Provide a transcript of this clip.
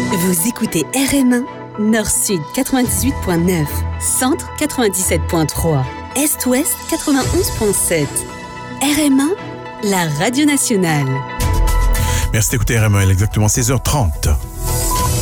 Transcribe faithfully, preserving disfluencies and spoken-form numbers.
Vous écoutez R M un, Nord-Sud quatre-vingt-dix-huit point neuf, Centre quatre-vingt-dix-sept point trois, Est-Ouest quatre-vingt-onze point sept. R M un, la radio nationale. Merci d'écouter R M un, il est exactement seize heures trente.